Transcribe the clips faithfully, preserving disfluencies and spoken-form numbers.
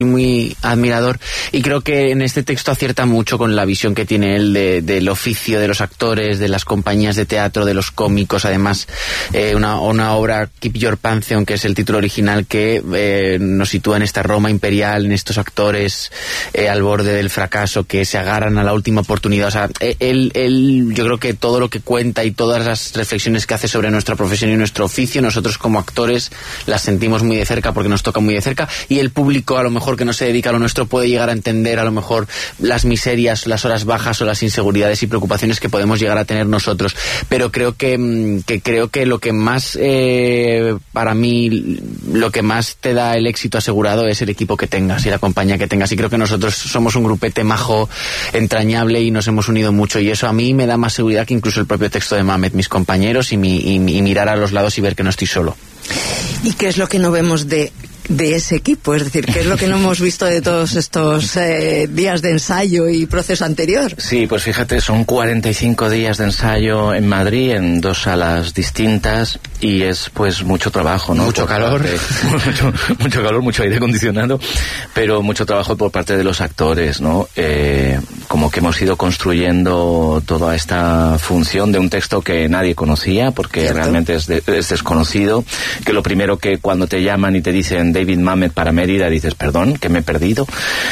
muy admirador, y creo que en este texto acierta mucho con la visión que tiene él de, del oficio de los actores, de las compañías de teatro, de los cómicos. Además, eh, una, una obra, Keep Your Pantheon, que es el título original, que eh, nos sitúa en esta Roma imperial, en estos actores eh, al borde del fracaso, que se agarran a la última oportunidad. O sea, él, él, yo creo que todo lo que cuenta y todas las reflexiones que hace sobre nuestra profesión y nuestro oficio, nosotros como actores las sentimos muy de cerca porque nos toca muy de cerca, y el público a lo mejor que no se dedica a lo nuestro puede llegar a entender a lo mejor las miserias, las horas bajas o las inseguridades y preocupaciones que podemos llegar a tener nosotros. Pero creo que, que creo que lo que más eh, para mí lo que más te da el éxito asegurado es el equipo que tengas y la compañía que tengas, y creo que nosotros somos un grupete majo, entrañable, y nos hemos unido mucho, y eso a mí me da más seguridad que incluso el propio texto de Mamet, mis compañeros y, mi, y, y mirar a los lados y ver que no estoy solo. ¿Y qué es lo que no vemos de de ese equipo? Es decir, ¿qué es lo que no hemos visto de todos estos eh, días de ensayo y proceso anterior? Sí, pues fíjate, son cuarenta y cinco días de ensayo en Madrid, en dos salas distintas, y es pues mucho trabajo, ¿no? Mucho por calor. Parte, mucho, mucho calor, mucho aire acondicionado, pero mucho trabajo por parte de los actores, ¿no? Eh, como que hemos ido construyendo toda esta función de un texto que nadie conocía, porque ¿cierto? Realmente es, de, es desconocido, que lo primero que cuando te llaman y te dicen David Mamet para Mérida, dices, perdón, que me he perdido,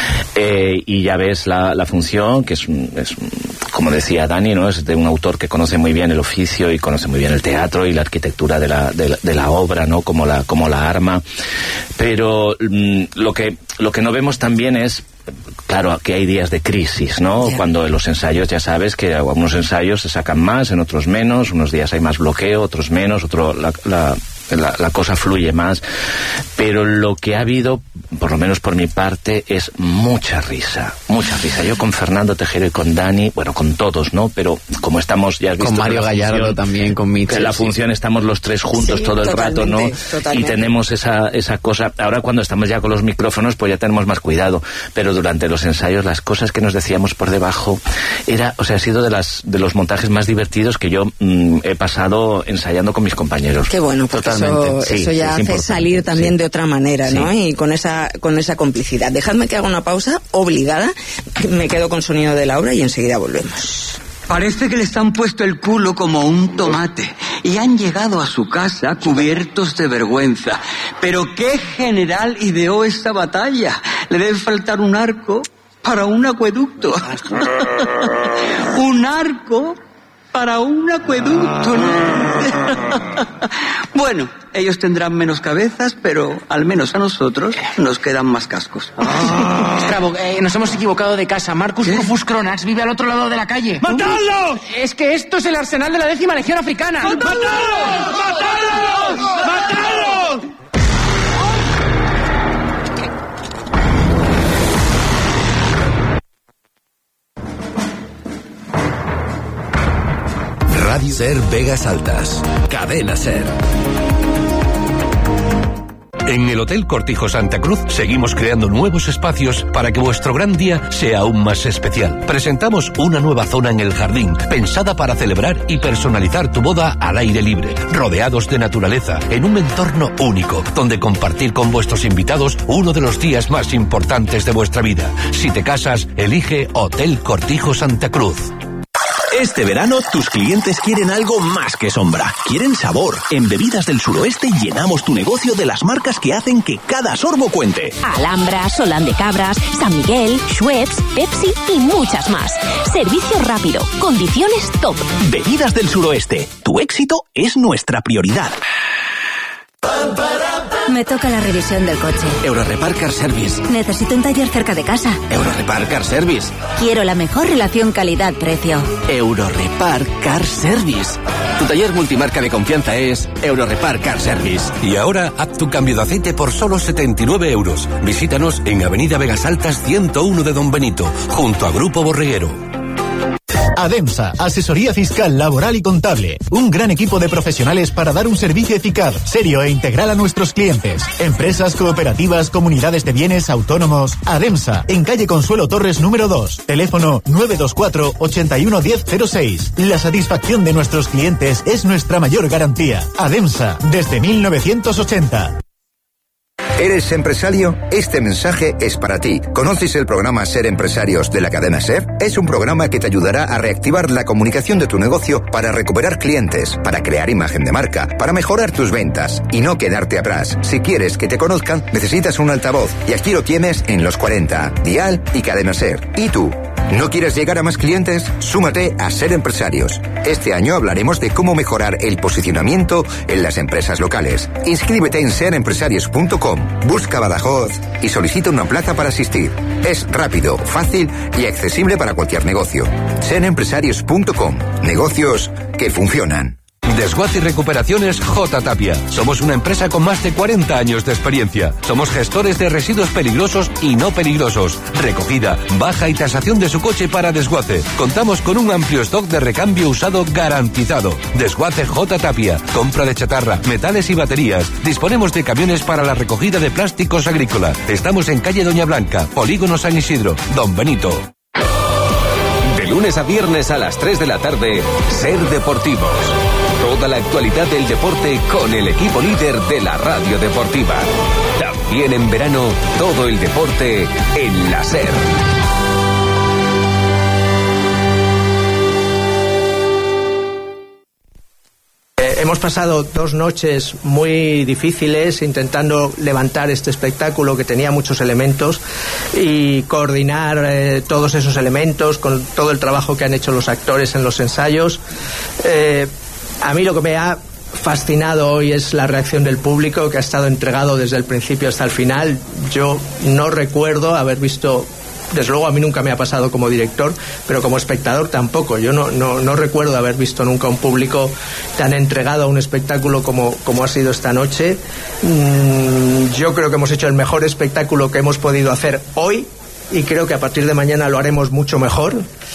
eh, y ya ves la, la función, que es, es, como decía Dani, ¿no? Es de un autor que conoce muy bien el oficio y conoce muy bien el teatro y la arquitectura de la, de la, de la obra, ¿no? Como la, como la arma, pero mm, lo que, lo que no vemos también es, claro, que hay días de crisis, ¿no? Yeah. Cuando en los ensayos ya sabes que algunos ensayos se sacan más, en otros menos, unos días hay más bloqueo, otros menos, otro la, la La, la cosa fluye más, pero lo que ha habido, por lo menos por mi parte, es mucha risa, mucha risa. Yo con Fernando Tejero y con Dani, bueno, con todos, ¿no? Pero como estamos, ya has visto... Con Mario Gallardo función, también, con Mitchell. En la función sí. Estamos los tres juntos sí, todo el rato, ¿no? Totalmente. Y tenemos esa, esa cosa... Ahora cuando estamos ya con los micrófonos, pues ya tenemos más cuidado, pero durante los ensayos las cosas que nos decíamos por debajo, era, o sea, ha sido de las de los montajes más divertidos que yo mmm, he pasado ensayando con mis compañeros. Qué bueno, porque Totalmente. Eso, sí, eso ya hace importante. Salir también sí. de otra manera, ¿no? Sí. Y con esa con esa complicidad. Dejadme que haga una pausa obligada, me quedo con sonido de Laura y enseguida volvemos. Parece que les han puesto el culo como un tomate y han llegado a su casa cubiertos de vergüenza. Pero ¿qué general ideó esta batalla? Le debe faltar un arco para un acueducto. Un arco para un acueducto, ¿no? Bueno, ellos tendrán menos cabezas, pero al menos a nosotros nos quedan más cascos. Oh. Strabo, eh, nos hemos equivocado de casa. Marcus ¿Qué? Rufus Cronax vive al otro lado de la calle. ¡Matadlos! Es que esto es el arsenal de la décima legión africana. ¡Matadlos! ¡Matadlos! ¡Matadlos! Radio Ser Vegas Altas. Cadena Ser. En el Hotel Cortijo Santa Cruz seguimos creando nuevos espacios para que vuestro gran día sea aún más especial. Presentamos una nueva zona en el jardín, pensada para celebrar y personalizar tu boda al aire libre, rodeados de naturaleza, en un entorno único, donde compartir con vuestros invitados uno de los días más importantes de vuestra vida. Si te casas, elige Hotel Cortijo Santa Cruz. Este verano tus clientes quieren algo más que sombra, quieren sabor. En Bebidas del Suroeste llenamos tu negocio de las marcas que hacen que cada sorbo cuente. Alhambra, Solán de Cabras, San Miguel, Schweppes, Pepsi y muchas más. Servicio rápido, condiciones top. Bebidas del Suroeste, tu éxito es nuestra prioridad. Me toca la revisión del coche. Eurorepar Car Service. Necesito un taller cerca de casa. Eurorepar Car Service. Quiero la mejor relación calidad-precio. Eurorepar Car Service. Tu taller multimarca de confianza es Eurorepar Car Service. Y ahora haz tu cambio de aceite por solo setenta y nueve euros. Visítanos en Avenida Vegas Altas ciento uno de Don Benito, junto a Grupo Borreguero. ADEMSA, asesoría fiscal, laboral y contable. Un gran equipo de profesionales para dar un servicio eficaz, serio e integral a nuestros clientes. Empresas, cooperativas, comunidades de bienes, autónomos. ADEMSA, en calle Consuelo Torres número dos. Teléfono nueve dos cuatro, ochenta y uno, diez cero seis. La satisfacción de nuestros clientes es nuestra mayor garantía. ADEMSA, desde mil novecientos ochenta. ¿Eres empresario? Este mensaje es para ti. ¿Conoces el programa Ser Empresarios de la cadena SER? Es un programa que te ayudará a reactivar la comunicación de tu negocio para recuperar clientes, para crear imagen de marca, para mejorar tus ventas y no quedarte atrás. Si quieres que te conozcan, necesitas un altavoz y aquí lo tienes en Los cuarenta, Dial y Cadena SER. ¿Y tú? ¿No quieres llegar a más clientes? Súmate a Ser Empresarios. Este año hablaremos de cómo mejorar el posicionamiento en las empresas locales. Inscríbete en ser empresarios punto com, busca Badajoz y solicita una plaza para asistir. Es rápido, fácil y accesible para cualquier negocio. ser empresarios punto com. Negocios que funcionan. Desguace y Recuperaciones J. Tapia. Somos una empresa con más de cuarenta años de experiencia. Somos gestores de residuos peligrosos y no peligrosos. Recogida, baja y tasación de su coche para desguace. Contamos con un amplio stock de recambio usado garantizado. Desguace J. Tapia. Compra de chatarra, metales y baterías. Disponemos de camiones para la recogida de plásticos agrícolas. Estamos en calle Doña Blanca, Polígono San Isidro, Don Benito. De lunes a viernes a las tres de la tarde, Ser Deportivos. Toda la actualidad del deporte con el equipo líder de la radio deportiva. También en verano, todo el deporte en la SER. Hemos pasado dos noches muy difíciles intentando levantar este espectáculo que tenía muchos elementos y coordinar eh, todos esos elementos con todo el trabajo que han hecho los actores en los ensayos. Eh, a mí lo que me ha fascinado hoy es la reacción del público, que ha estado entregado desde el principio hasta el final. Yo no recuerdo haber visto, desde luego a mí nunca me ha pasado como director, pero como espectador tampoco. Yo no, no, no recuerdo haber visto nunca un público tan entregado a un espectáculo como, como ha sido esta noche. Mm, yo creo que hemos hecho el mejor espectáculo que hemos podido hacer hoy y creo que a partir de mañana lo haremos mucho mejor.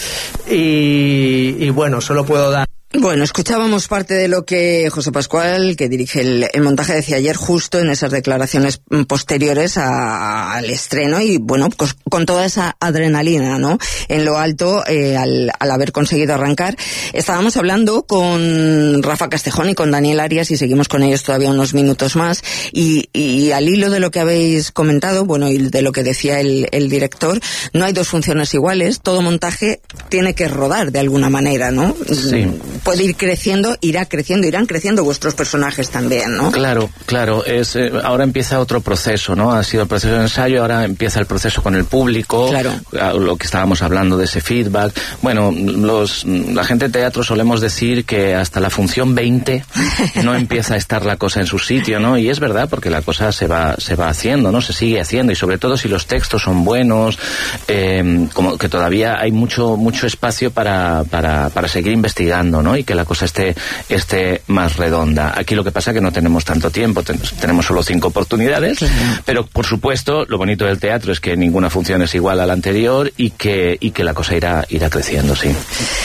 Y, y bueno, solo puedo dar... Bueno, escuchábamos parte de lo que José Pascual, que dirige el, el montaje, decía ayer justo en esas declaraciones posteriores a, al estreno y, bueno, pues, con toda esa adrenalina, ¿no?, en lo alto eh, al, al haber conseguido arrancar. Estábamos hablando con Rafa Castejón y con Daniel Arias y seguimos con ellos todavía unos minutos más y, y al hilo de lo que habéis comentado, bueno, y de lo que decía el, el director, no hay dos funciones iguales, todo montaje tiene que rodar de alguna manera, ¿no? Sí. Puede ir creciendo, irá creciendo, irán creciendo vuestros personajes también, ¿no? Claro, claro. Es, eh, ahora empieza otro proceso, ¿no? Ha sido el proceso de ensayo, ahora empieza el proceso con el público. Claro. Lo que estábamos hablando de ese feedback. Bueno, los, la gente de teatro solemos decir que hasta la función veinte no empieza a estar la cosa en su sitio, ¿no? Y es verdad, porque la cosa se va, se va haciendo, ¿no? Se sigue haciendo, y sobre todo si los textos son buenos, eh, como que todavía hay mucho, mucho espacio para, para, para seguir investigando, ¿no? Y que la cosa esté, esté más redonda. Aquí lo que pasa es que no tenemos tanto tiempo, ten, tenemos solo cinco oportunidades, sí, pero por supuesto lo bonito del teatro es que ninguna función es igual a la anterior y que, y que la cosa irá, irá creciendo, sí.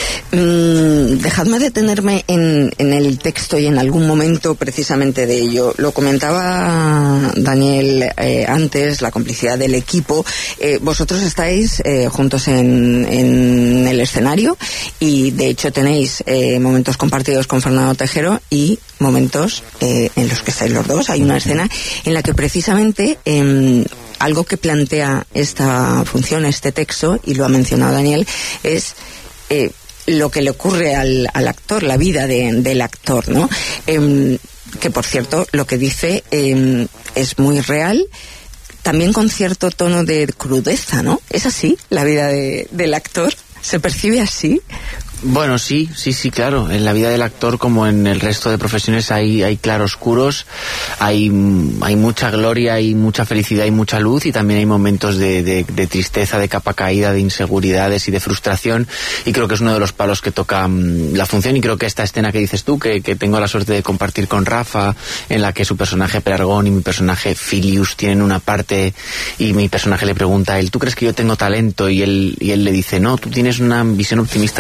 Mm, dejadme detenerme en, en el texto y en algún momento precisamente de ello. Lo comentaba Daniel eh, antes, la complicidad del equipo. Eh, vosotros estáis eh, juntos en, en el escenario y de hecho tenéis eh, momentos compartidos con Fernando Tejero y momentos eh, en los que estáis los dos. Hay una escena en la que precisamente eh, algo que plantea esta función, este texto, y lo ha mencionado Daniel, es eh, lo que le ocurre al, al actor, la vida de, del actor, ¿no? Eh, que por cierto, lo que dice eh, es muy real, también con cierto tono de crudeza, ¿no? ¿Es así la vida de, del actor? ¿Se percibe así? Bueno, sí, sí, sí, claro. En la vida del actor, como en el resto de profesiones, hay, hay claroscuros, hay, hay mucha gloria, hay mucha felicidad y mucha luz, y también hay momentos de, de, de tristeza, de capa caída, de inseguridades y de frustración, y creo que es uno de los palos que toca um, la función. Y creo que esta escena que dices tú, que, que tengo la suerte de compartir con Rafa, en la que su personaje Pelargón y mi personaje Filius tienen una parte, y mi personaje le pregunta a él, ¿tú crees que yo tengo talento? Y él, y él le dice, no, tú tienes una visión optimista de la vida,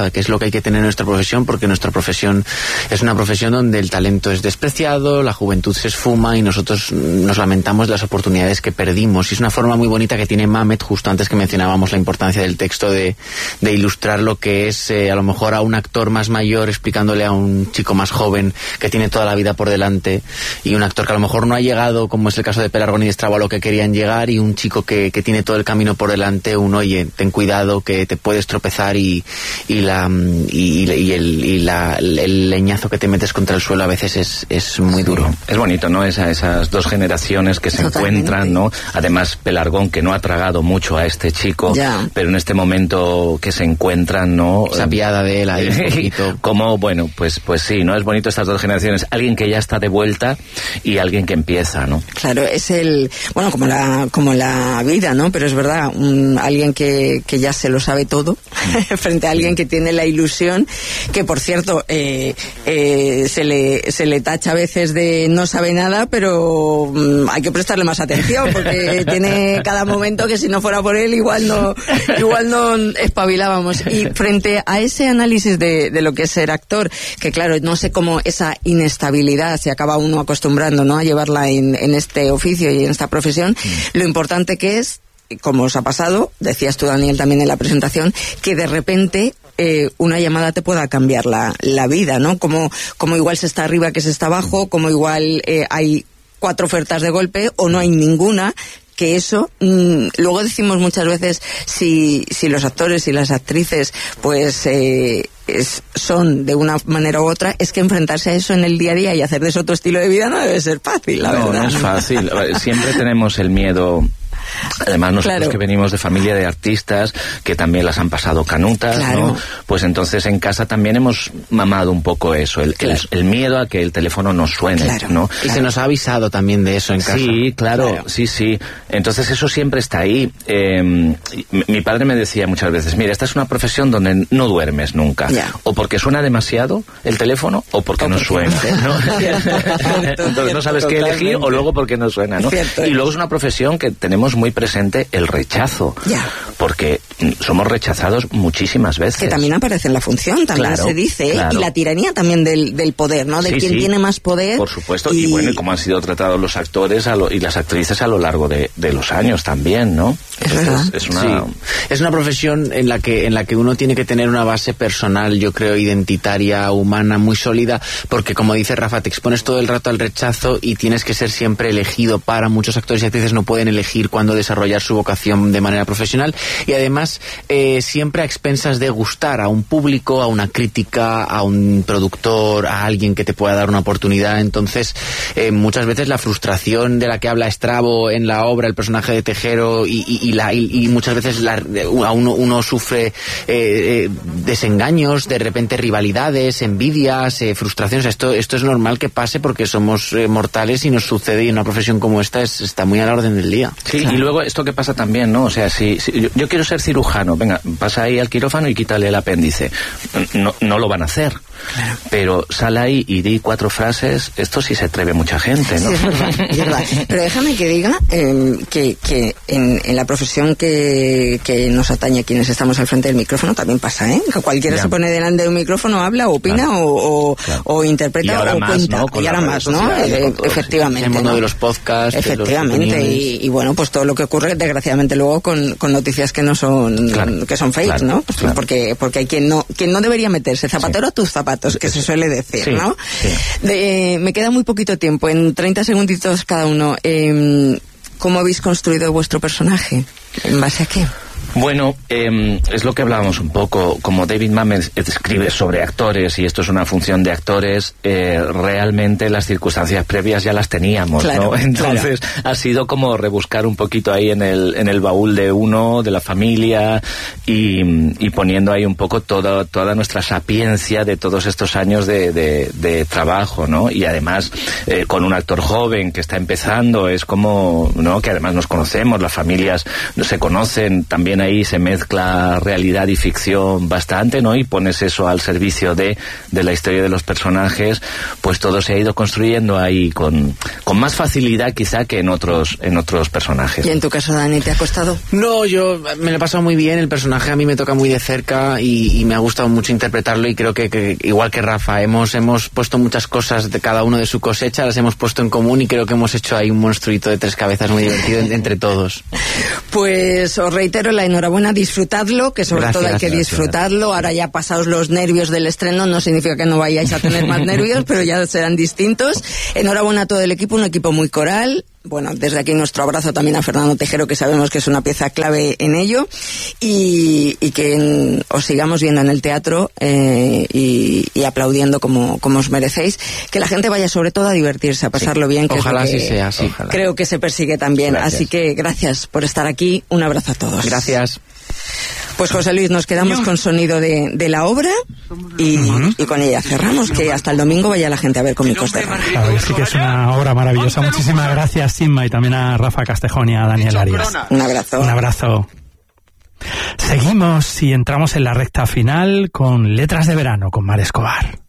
vida, que es lo que hay que tener en nuestra profesión, porque nuestra profesión es una profesión donde el talento es despreciado, la juventud se esfuma y nosotros nos lamentamos de las oportunidades que perdimos. Y es una forma muy bonita que tiene Mamet, justo antes que mencionábamos la importancia del texto, de, de ilustrar lo que es eh, a lo mejor a un actor más mayor explicándole a un chico más joven que tiene toda la vida por delante, y un actor que a lo mejor no ha llegado, como es el caso de Pelargón y de Estrabo, a lo que querían llegar, y un chico que, que tiene todo el camino por delante, un oye, ten cuidado que te puedes tropezar y, y, la, y, y, el, y la, el leñazo que te metes contra el suelo a veces es, es muy duro. Es bonito, ¿no? Esa, esas dos generaciones que se Totalmente. encuentran, ¿no? Además, Pelargón, que no ha tragado mucho a este chico, ya. pero en este momento que se encuentran, ¿no? Se apiada de él ahí un poquito. Como, bueno, pues, pues sí, ¿no? Es bonito estas dos generaciones. Alguien que ya está de vuelta y alguien que empieza, ¿no? Claro, es el... Bueno, como la, como la vida, ¿no? Pero es verdad, un, alguien que, que ya se lo sabe todo frente a alguien que tiene la ilusión, que por cierto, eh, eh, se le, se le tacha a veces de no sabe nada, pero um, hay que prestarle más atención, porque tiene cada momento que si no fuera por él igual no, igual no espabilábamos. Y frente a ese análisis de, de lo que es ser actor, que claro, no sé cómo esa inestabilidad se acaba uno acostumbrando, ¿no?, a llevarla en, en este oficio y en esta profesión, mm. lo importante que es, como os ha pasado, decías tú, Daniel, también en la presentación, que de repente eh, una llamada te pueda cambiar la, la vida, ¿no? Como, como igual se está arriba que se está abajo, como igual eh, hay cuatro ofertas de golpe o no hay ninguna, que eso, mmm, luego decimos muchas veces, si, si los actores y las actrices pues eh, es, son de una manera u otra, es que enfrentarse a eso en el día a día y hacer de eso otro estilo de vida no debe ser fácil, la no, verdad. No es fácil, siempre tenemos el miedo. Además, nosotros claro. que venimos de familia de artistas que también las han pasado canutas, claro. ¿no? Pues entonces en casa también hemos mamado un poco eso, el, claro. el, el miedo a que el teléfono nos suene, claro. ¿no? Y claro. se nos ha avisado también de eso en casa. Sí, claro, claro. sí, sí. Entonces eso siempre está ahí. Eh, mi, mi padre me decía muchas veces, mira, esta es una profesión donde no duermes nunca. Yeah. O porque suena demasiado el teléfono o porque o no porque suena, ¿no? Entonces no sabes qué elegir, o luego porque no suena, ¿no? Cierto. Y luego es una profesión que tenemos muy presente el rechazo, yeah. porque somos rechazados muchísimas veces. Que también aparece en la función, también claro, se dice, claro. y la tiranía también del, del poder, ¿no? De sí, quien sí. tiene más poder. Por supuesto, y, y bueno, y cómo han sido tratados los actores a lo, y las actrices a lo largo de, de los años también, ¿no? Es verdad. Es una... Sí. Es una profesión en la que en la que uno tiene que tener una base personal, yo creo, identitaria, humana, muy sólida, porque como dice Rafa, te expones todo el rato al rechazo y tienes que ser siempre elegido para. Muchos actores y actrices no pueden elegir cuándo desarrollar su vocación de manera profesional, y además eh, siempre a expensas de gustar a un público, a una crítica, a un productor, a alguien que te pueda dar una oportunidad. Entonces eh, muchas veces la frustración de la que habla Estrabo en la obra, el personaje de Tejero, y, y, y, la, y, y muchas veces la, a uno, uno sufre eh, eh, desengaños, de repente rivalidades, envidias, eh, frustraciones. Esto, esto es normal que pase porque somos eh, mortales y nos sucede, y en una profesión como esta es, está muy a la orden del día. Sí, claro. Y luego esto que pasa también, ¿no? O sea, si, si yo, yo quiero ser cirujano, venga, pasa ahí al quirófano y quítale el apéndice. No, no lo van a hacer. Claro. Pero sal ahí y di cuatro frases, esto sí se atreve mucha gente, ¿no? Sí, es verdad, es verdad. Pero déjame que diga eh, que, que en, en la profesión que, que nos atañe a quienes estamos al frente del micrófono también pasa, ¿eh? Que cualquiera ya. se pone delante de un micrófono, habla, opina, claro. o, o, claro. o interpreta o más, cuenta. ¿no? Y ahora más, ¿no? Eh, efectivamente. El mundo ¿no? de los podcasts. Efectivamente. Y, y bueno, pues todo lo que ocurre, desgraciadamente, luego con, con noticias que no son, claro. que son fake, claro. ¿no? Pues claro. Porque, porque hay quien no, quien no debería meterse. Zapatero sí. a tus zapatos, que se suele decir, sí, ¿no? Sí. De, me queda muy poquito tiempo, en treinta segunditos cada uno. Eh, ¿Cómo habéis construido vuestro personaje? ¿En base a qué? Bueno, eh, es lo que hablábamos un poco, como David Mamet escribe sobre actores, y esto es una función de actores, eh, realmente las circunstancias previas ya las teníamos, claro, ¿no? Entonces claro. ha sido como rebuscar un poquito ahí en el, en el baúl de uno, de la familia, y, y poniendo ahí un poco toda, toda nuestra sapiencia de todos estos años de, de, de trabajo, ¿no? Y además, eh, con un actor joven que está empezando, es como, ¿no? Que además nos conocemos, las familias se conocen, también ahí se mezcla realidad y ficción bastante, ¿no? Y pones eso al servicio de, de la historia de los personajes, pues todo se ha ido construyendo ahí con, con más facilidad quizá que en otros, en otros personajes. ¿Y en tu caso, Dani, te ha costado? No, yo me lo he pasado muy bien, el personaje a mí me toca muy de cerca y, y me ha gustado mucho interpretarlo, y creo que, que igual que Rafa, hemos, hemos puesto muchas cosas de cada uno de su cosecha, las hemos puesto en común y creo que hemos hecho ahí un monstruito de tres cabezas muy divertido entre todos. Pues os reitero la enhorabuena, disfrutadlo, que sobre Gracias, todo hay que gracias. disfrutarlo. Ahora ya pasados los nervios del estreno, no significa que no vayáis a tener más nervios, pero ya serán distintos. Enhorabuena a todo el equipo, un equipo muy coral. Bueno, desde aquí nuestro abrazo también a Fernando Tejero, que sabemos que es una pieza clave en ello, y, y que en, os sigamos viendo en el teatro eh, y, y aplaudiendo como, como os merecéis. Que la gente vaya sobre todo a divertirse, a pasarlo Sí. bien. Que Ojalá es lo así que sea, sí. Ojalá. Creo que se persigue también. Gracias. Así que gracias por estar aquí. Un abrazo a todos. Gracias. Pues José Luis, nos quedamos con sonido de, de la obra y, uh-huh. y con ella cerramos, que hasta el domingo vaya la gente a ver Cómicos de Rana. Claro que sí, que es una obra maravillosa. Muchísimas gracias, Simma, y también a Rafa Castejón y a Daniel Arias. Un abrazo. Un abrazo. Seguimos y entramos en la recta final con Letras de Verano con Mar Escobar.